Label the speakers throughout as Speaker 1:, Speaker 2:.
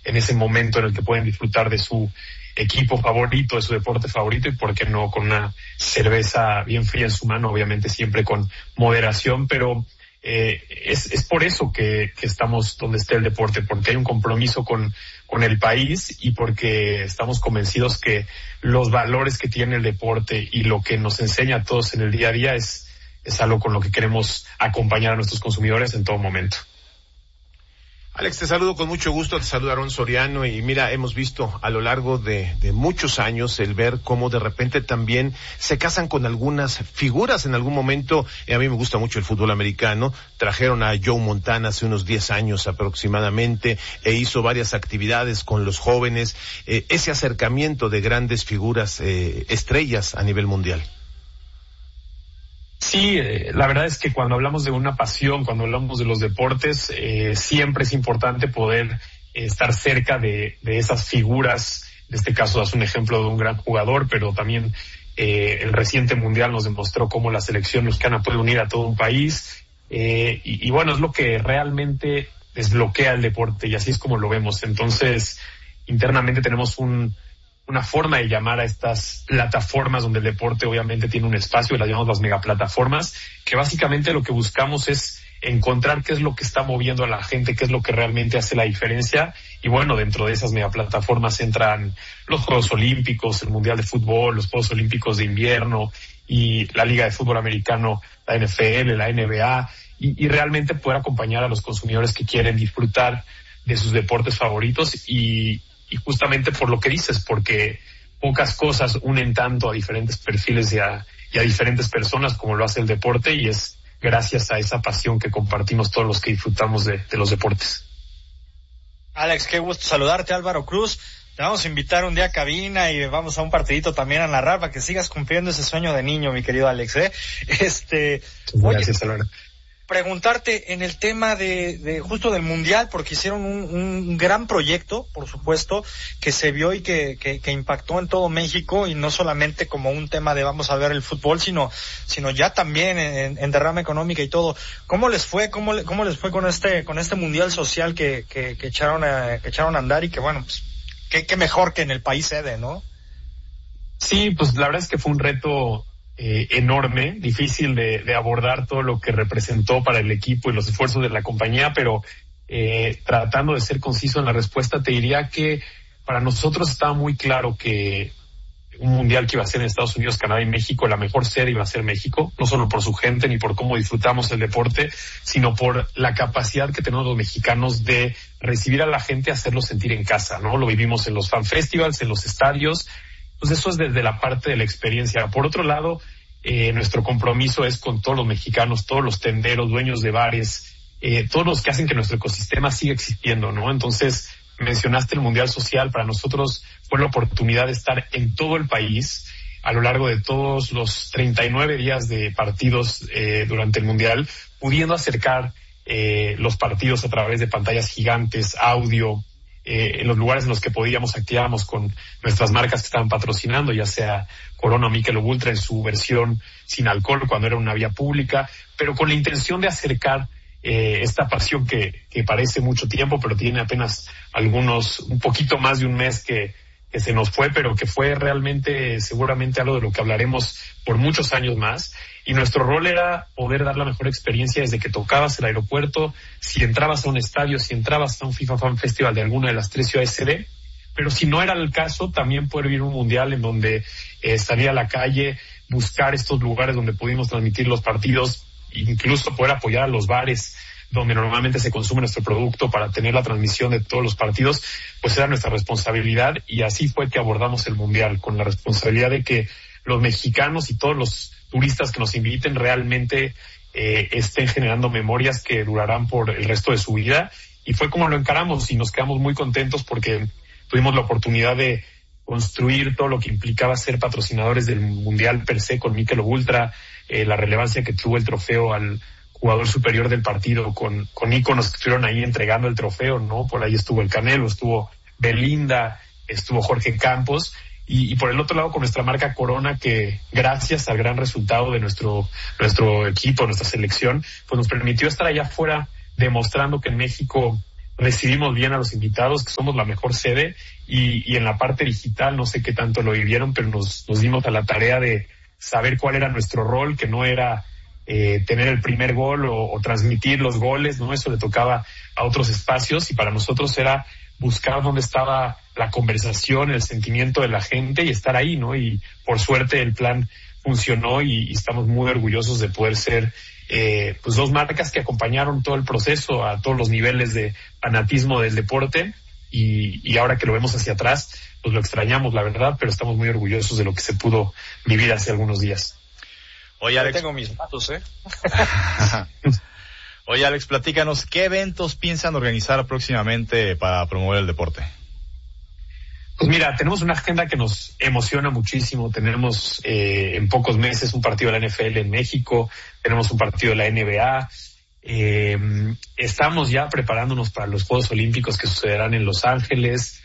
Speaker 1: en ese momento en el que pueden disfrutar de su equipo favorito, de su deporte favorito, y por qué no con una cerveza bien fría en su mano, obviamente siempre con moderación, pero es por eso que estamos donde esté el deporte, porque hay un compromiso con el país y porque estamos convencidos que los valores que tiene el deporte y lo que nos enseña a todos en el día a día es algo con lo que queremos acompañar a nuestros consumidores en todo momento.
Speaker 2: Alex, te saludo con mucho gusto, te saluda Aarón Soriano, y mira, hemos visto a lo largo de muchos años el ver cómo de repente también se casan con algunas figuras en algún momento. A mí me gusta mucho el fútbol americano, trajeron a Joe Montana hace unos 10 años aproximadamente, e hizo varias actividades con los jóvenes, ese acercamiento de grandes figuras, estrellas a nivel mundial.
Speaker 1: Sí, la verdad es que cuando hablamos de una pasión, cuando hablamos de los deportes, siempre es importante poder estar cerca de esas figuras. En este caso das un ejemplo de un gran jugador, pero también el reciente mundial nos demostró cómo la selección mexicana puede unir a todo un país. Y bueno, es lo que realmente desbloquea el deporte, y así es como lo vemos. Entonces, internamente tenemos una forma de llamar a estas plataformas donde el deporte obviamente tiene un espacio, y las llamamos las megaplataformas, que básicamente lo que buscamos es encontrar qué es lo que está moviendo a la gente, qué es lo que realmente hace la diferencia. Y bueno, dentro de esas megaplataformas entran los Juegos Olímpicos, el Mundial de Fútbol, los Juegos Olímpicos de Invierno y la Liga de Fútbol Americano, la NFL, la NBA, y realmente poder acompañar a los consumidores que quieren disfrutar de sus deportes favoritos, y justamente por lo que dices, porque pocas cosas unen tanto a diferentes perfiles y a diferentes personas como lo hace el deporte, y es gracias a esa pasión que compartimos todos los que disfrutamos de los deportes.
Speaker 3: Alex, qué gusto saludarte. Álvaro Cruz, te vamos a invitar un día a cabina y vamos a un partidito también a narrar para que sigas cumpliendo ese sueño de niño, mi querido Alex,
Speaker 1: Gracias, Álvaro.
Speaker 3: Preguntarte en el tema de justo del mundial, porque hicieron un gran proyecto, por supuesto, que se vio y que impactó en todo México, y no solamente como un tema de vamos a ver el fútbol, sino ya también en derrama económica y todo. ¿Cómo les fue? ¿Cómo les fue con este mundial social que echaron a andar? Y que bueno, pues qué mejor que en el país sede, ¿no?
Speaker 1: Sí, pues la verdad es que fue un reto enorme, difícil de abordar todo lo que representó para el equipo y los esfuerzos de la compañía, pero tratando de ser conciso en la respuesta, te diría que para nosotros estaba muy claro que un mundial que iba a ser en Estados Unidos, Canadá y México, la mejor sede iba a ser México, no solo por su gente ni por cómo disfrutamos el deporte, sino por la capacidad que tenemos los mexicanos de recibir a la gente, hacerlos sentir en casa, ¿no? Lo vivimos en los fan festivals, en los estadios. Pues eso es desde la parte de la experiencia. Por otro lado, nuestro compromiso es con todos los mexicanos, todos los tenderos, dueños de bares, todos los que hacen que nuestro ecosistema siga existiendo, ¿no? Entonces, mencionaste el Mundial Social. Para nosotros fue la oportunidad de estar en todo el país a lo largo de todos los 39 días de partidos durante el Mundial, pudiendo acercar los partidos a través de pantallas gigantes, audio, en los lugares en los que podíamos activábamos con nuestras marcas que estaban patrocinando, ya sea Corona o Michelob Ultra en su versión sin alcohol cuando era una vía pública, pero con la intención de acercar esta pasión que parece mucho tiempo, pero tiene apenas un poquito más de un mes que se nos fue, pero que fue realmente seguramente algo de lo que hablaremos por muchos años más. Y nuestro rol era poder dar la mejor experiencia desde que tocabas el aeropuerto, si entrabas a un estadio, si entrabas a un FIFA Fan Festival de alguna de las 3 ciudades sede, pero si no era el caso, también poder vivir un mundial en donde salir a la calle, buscar estos lugares donde pudimos transmitir los partidos, incluso poder apoyar a los bares donde normalmente se consume nuestro producto para tener la transmisión de todos los partidos, pues era nuestra responsabilidad, y así fue que abordamos el mundial, con la responsabilidad de que los mexicanos y todos los turistas que nos inviten realmente estén generando memorias que durarán por el resto de su vida. Y fue como lo encaramos, y nos quedamos muy contentos porque tuvimos la oportunidad de construir todo lo que implicaba ser patrocinadores del mundial per se con Michelob Ultra, la relevancia que tuvo el trofeo al jugador superior del partido, con íconos que estuvieron ahí entregando el trofeo, ¿no? Por ahí estuvo el Canelo, estuvo Belinda, estuvo Jorge Campos, y por el otro lado con nuestra marca Corona, que gracias al gran resultado de nuestro equipo, nuestra selección, pues nos permitió estar allá afuera demostrando que en México recibimos bien a los invitados, que somos la mejor sede, y en la parte digital no sé qué tanto lo vivieron, pero nos dimos a la tarea de saber cuál era nuestro rol, que no era tener el primer gol o transmitir los goles, ¿no? Eso le tocaba a otros espacios, y para nosotros era buscar dónde estaba la conversación, el sentimiento de la gente y estar ahí, ¿no? Y por suerte el plan funcionó y estamos muy orgullosos de poder ser pues dos marcas que acompañaron todo el proceso a todos los niveles de fanatismo del deporte, y ahora que lo vemos hacia atrás, pues lo extrañamos, la verdad, pero estamos muy orgullosos de lo que se pudo vivir hace algunos días.
Speaker 4: Oye, Alex,
Speaker 3: tengo mis datos,
Speaker 4: Oye, Alex, platícanos, ¿qué eventos piensan organizar próximamente para promover el deporte?
Speaker 1: Pues mira, tenemos una agenda que nos emociona muchísimo. Tenemos en pocos meses un partido de la NFL en México, tenemos un partido de la NBA, estamos ya preparándonos para los Juegos Olímpicos que sucederán en Los Ángeles.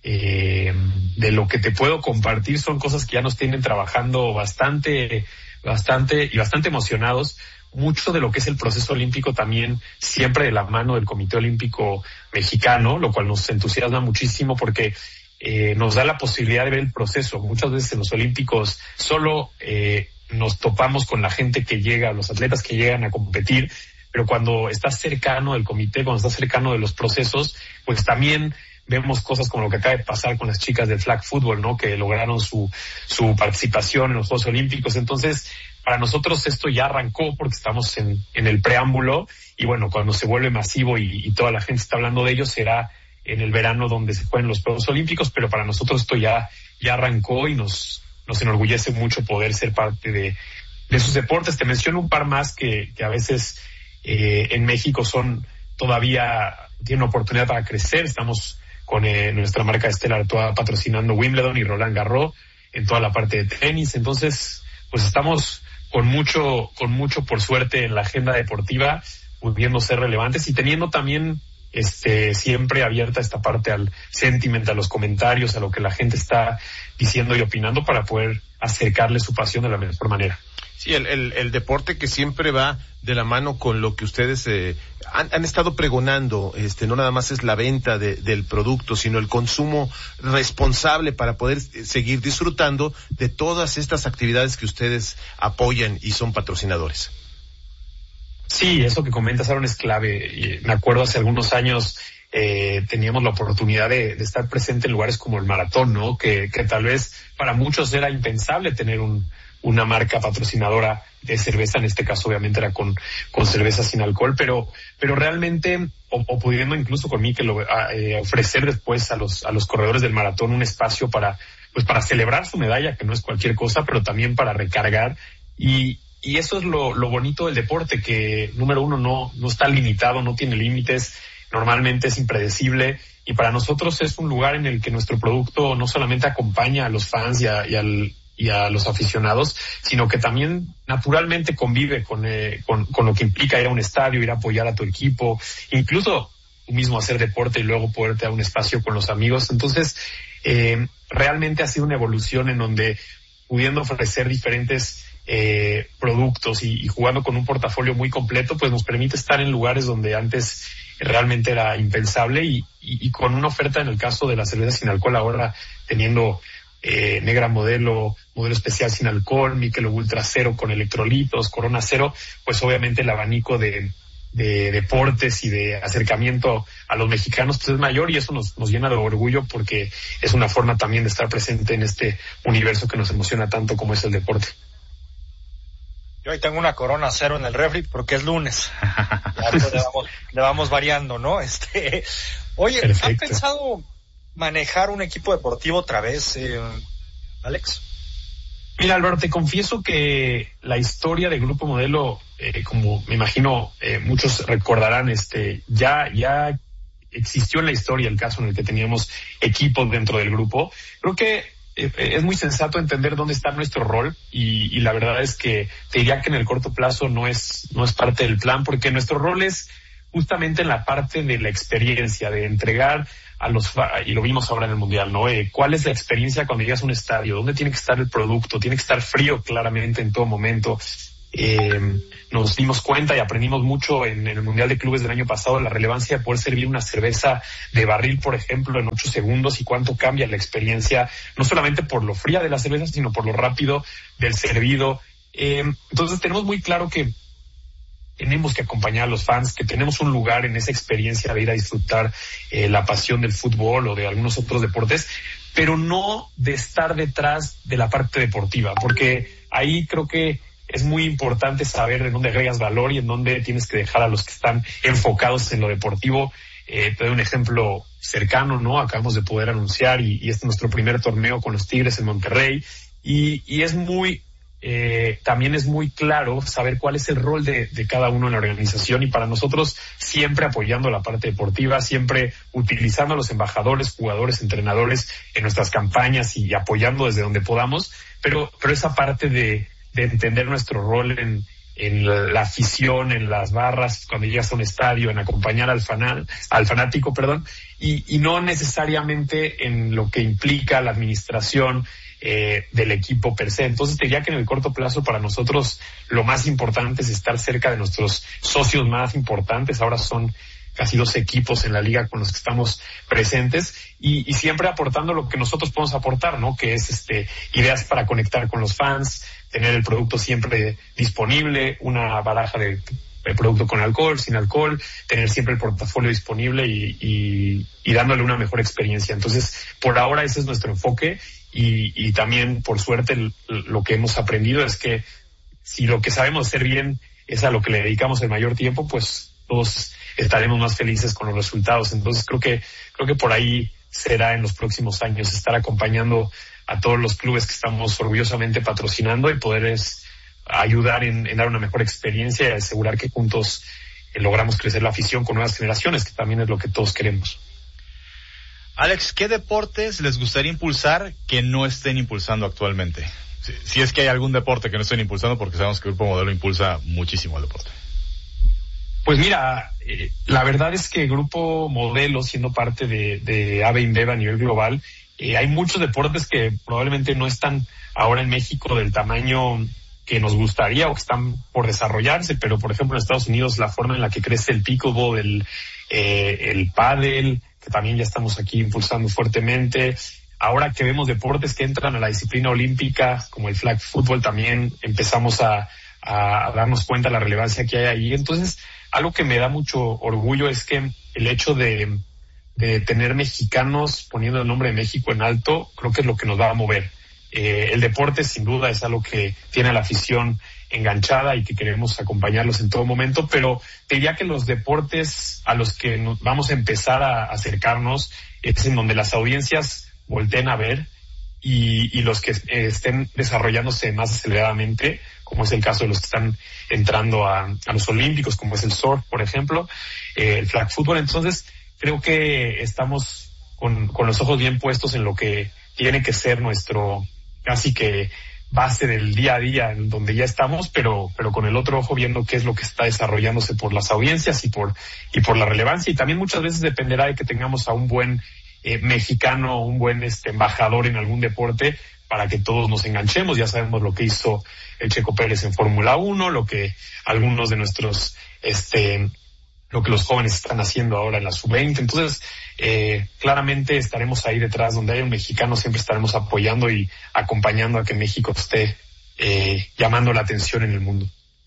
Speaker 1: De lo que te puedo compartir son cosas que ya nos tienen trabajando bastante emocionados. Mucho de lo que es el proceso olímpico también siempre de la mano del Comité Olímpico Mexicano, lo cual nos entusiasma muchísimo porque nos da la posibilidad de ver el proceso. Muchas veces en los Olímpicos solo nos topamos con la gente que llega, los atletas que llegan a competir, pero cuando estás cercano del comité, cuando estás cercano de los procesos, pues también vemos cosas como lo que acaba de pasar con las chicas del flag football, ¿no? Que lograron su participación en los Juegos Olímpicos. Entonces, para nosotros esto ya arrancó porque estamos en el preámbulo, y bueno, cuando se vuelve masivo y toda la gente está hablando de ello, será en el verano donde se jueguen los Juegos Olímpicos, pero para nosotros esto ya arrancó y nos enorgullece mucho poder ser parte de esos deportes. Te menciono un par más que a veces en México tienen oportunidad para crecer. Estamos con nuestra marca Stellar Artois patrocinando Wimbledon y Roland Garros en toda la parte de tenis. Entonces, pues estamos con mucho por suerte en la agenda deportiva, pudiendo ser relevantes y teniendo también siempre abierta esta parte al sentiment, a los comentarios, a lo que la gente está diciendo y opinando para poder acercarle su pasión de la mejor manera.
Speaker 2: Sí, el deporte que siempre va de la mano con lo que ustedes han estado pregonando, no nada más es la venta del producto, sino el consumo responsable para poder seguir disfrutando de todas estas actividades que ustedes apoyan y son patrocinadores.
Speaker 1: Sí, eso que comentas, Aaron, es clave. Me acuerdo hace algunos años teníamos la oportunidad de estar presente en lugares como el Maratón, ¿no? Que tal vez para muchos era impensable tener una marca patrocinadora de cerveza, en este caso obviamente era con cerveza sin alcohol, pero realmente, o pudiendo incluso con mí ofrecer después a los corredores del maratón un espacio para celebrar su medalla, que no es cualquier cosa, pero también para recargar, y eso es lo bonito del deporte, que número uno no está limitado, no tiene límites, normalmente es impredecible, y para nosotros es un lugar en el que nuestro producto no solamente acompaña a los fans y a los aficionados, sino que también naturalmente convive con lo que implica ir a un estadio, ir a apoyar a tu equipo, incluso tú mismo hacer deporte y luego poderte dar un espacio con los amigos. Entonces, realmente ha sido una evolución en donde, pudiendo ofrecer diferentes productos y jugando con un portafolio muy completo, pues nos permite estar en lugares donde antes realmente era impensable, y con una oferta, en el caso de la cerveza sin alcohol, ahora teniendo Negra modelo especial sin alcohol, Michelob Ultra Cero con electrolitos, Corona Cero, pues obviamente el abanico de deportes y de acercamiento a los mexicanos pues es mayor, y eso nos llena de orgullo porque es una forma también de estar presente en este universo que nos emociona tanto como es el deporte.
Speaker 3: Yo ahí tengo una Corona Cero en el refri porque es lunes. Ya pues le vamos variando, ¿no? Oye, perfecto. ¿Han pensado manejar un equipo deportivo otra vez, Alex?
Speaker 1: Mira, Álvaro, te confieso que la historia de Grupo Modelo, como me imagino muchos recordarán, ya existió en la historia el caso en el que teníamos equipos dentro del grupo. Creo que es muy sensato entender dónde está nuestro rol, y la verdad es que te diría que en el corto plazo no es parte del plan, porque nuestro rol es justamente en la parte de la experiencia, de entregar y lo vimos ahora en el Mundial, ¿no? ¿Cuál es la experiencia cuando llegas a un estadio? ¿Dónde tiene que estar el producto? Tiene que estar frío claramente en todo momento. nos dimos cuenta y aprendimos mucho en el Mundial de Clubes del año pasado la relevancia de poder servir una cerveza de barril, por ejemplo, en 8 segundos y cuánto cambia la experiencia, no solamente por lo fría de la cerveza, sino por lo rápido del servido. Entonces tenemos muy claro que tenemos que acompañar a los fans, que tenemos un lugar en esa experiencia de ir a disfrutar la pasión del fútbol o de algunos otros deportes, pero no de estar detrás de la parte deportiva, porque ahí creo que es muy importante saber en dónde agregas valor y en dónde tienes que dejar a los que están enfocados en lo deportivo. Te doy un ejemplo cercano, ¿no? Acabamos de poder anunciar y este es nuestro primer torneo con los Tigres en Monterrey y es muy, también es muy claro saber cuál es el rol de cada uno en la organización y para nosotros siempre apoyando la parte deportiva, siempre utilizando a los embajadores, jugadores, entrenadores en nuestras campañas y apoyando desde donde podamos, pero esa parte de entender nuestro rol en la afición, en las barras, cuando llegas a un estadio, en acompañar al fanático, y no necesariamente en lo que implica la administración del equipo per se. Entonces te diría que en el corto plazo para nosotros lo más importante es estar cerca de nuestros socios más importantes. Ahora son casi 2 equipos en la liga con los que estamos presentes y siempre aportando lo que nosotros podemos aportar, ¿no? Que es ideas para conectar con los fans, tener el producto siempre disponible, una baraja de producto con alcohol, sin alcohol, tener siempre el portafolio disponible y dándole una mejor experiencia. Entonces, por ahora ese es nuestro enfoque y también, por suerte, lo que hemos aprendido es que si lo que sabemos hacer bien es a lo que le dedicamos el mayor tiempo, pues todos estaremos más felices con los resultados. Entonces creo que por ahí será en los próximos años estar acompañando a todos los clubes que estamos orgullosamente patrocinando y poder ayudar en dar una mejor experiencia y asegurar que juntos logramos crecer la afición con nuevas generaciones, que también es lo que todos queremos.
Speaker 4: Alex, ¿qué deportes les gustaría impulsar que no estén impulsando actualmente? Si es que hay algún deporte que no estén impulsando, porque sabemos que el Grupo Modelo impulsa muchísimo el deporte.
Speaker 1: Pues mira, la verdad es que Grupo Modelo, siendo parte de AB InBev a nivel global, hay muchos deportes que probablemente no están ahora en México del tamaño que nos gustaría o que están por desarrollarse, pero por ejemplo en Estados Unidos la forma en la que crece el pickleball, el pádel, que también ya estamos aquí impulsando fuertemente. Ahora que vemos deportes que entran a la disciplina olímpica, como el flag football, también empezamos a darnos cuenta de la relevancia que hay ahí. Entonces, algo que me da mucho orgullo es que el hecho de tener mexicanos poniendo el nombre de México en alto, creo que es lo que nos va a mover. El deporte sin duda es algo que tiene a la afición enganchada y que queremos acompañarlos en todo momento, pero te diría que los deportes a los que nos vamos a empezar a acercarnos es en donde las audiencias volteen a ver y los que estén desarrollándose más aceleradamente, como es el caso de los que están entrando a los olímpicos, como es el surf, por ejemplo, el flag football. Entonces, creo que estamos con los ojos bien puestos en lo que tiene que ser nuestro casi que base del día a día, en donde ya estamos, pero con el otro ojo viendo qué es lo que está desarrollándose por las audiencias y por la relevancia. Y también muchas veces dependerá de que tengamos a un buen mexicano, un buen embajador en algún deporte para que todos nos enganchemos. Ya sabemos lo que hizo el Checo Pérez en Fórmula 1, lo que algunos de nuestros lo que los jóvenes están haciendo ahora en la sub-20. Entonces, claramente estaremos ahí detrás. Donde hay un mexicano siempre estaremos apoyando y acompañando a que México esté llamando la atención en el mundo.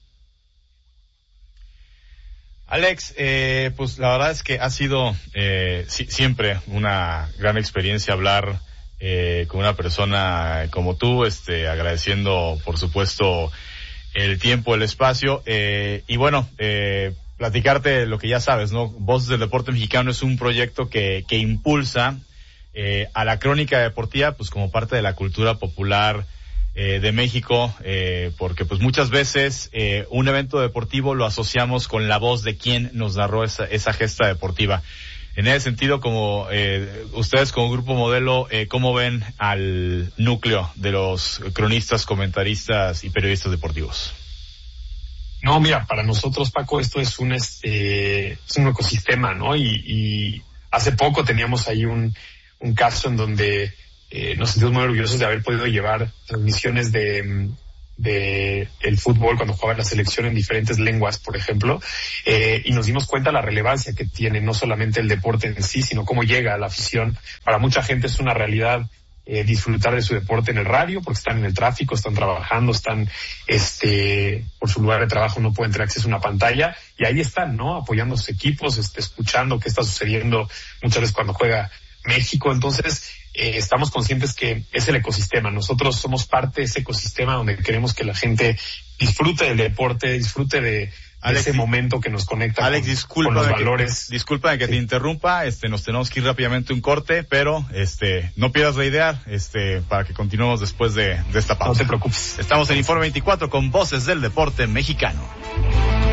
Speaker 4: Alex, pues la verdad es que ha sido siempre una gran experiencia hablar con una persona como tú, agradeciendo por supuesto el tiempo, el espacio, y bueno, platicarte lo que ya sabes, ¿no? Voces del Deporte Mexicano es un proyecto que impulsa a la crónica deportiva, pues como parte de la cultura popular de México, porque pues muchas veces un evento deportivo lo asociamos con la voz de quien nos narró esa gesta deportiva. En ese sentido, como ustedes como Grupo Modelo, ¿cómo ven al núcleo de los cronistas, comentaristas y periodistas deportivos?
Speaker 1: No, mira, para nosotros, Paco, esto es un ecosistema, ¿no? Y hace poco teníamos ahí un caso en donde nos sentimos muy orgullosos de haber podido llevar transmisiones de el fútbol cuando jugaba en la selección en diferentes lenguas, por ejemplo, y nos dimos cuenta la relevancia que tiene no solamente el deporte en sí, sino cómo llega a la afición. Para mucha gente es una realidad disfrutar de su deporte en el radio, porque están en el tráfico, están trabajando, están por su lugar de trabajo, no pueden tener acceso a una pantalla, y ahí están, ¿no? Apoyando a sus equipos, escuchando qué está sucediendo muchas veces cuando juega México. Entonces, estamos conscientes que es el ecosistema. Nosotros somos parte de ese ecosistema donde queremos que la gente disfrute del deporte, disfrute de ese momento que nos conecta con los valores.
Speaker 4: Disculpa que te interrumpa, nos tenemos que ir rápidamente un corte, pero no pierdas la idea, para que continuemos después de esta pausa.
Speaker 1: No te preocupes.
Speaker 4: Estamos en Informe 24 con Voces del Deporte Mexicano.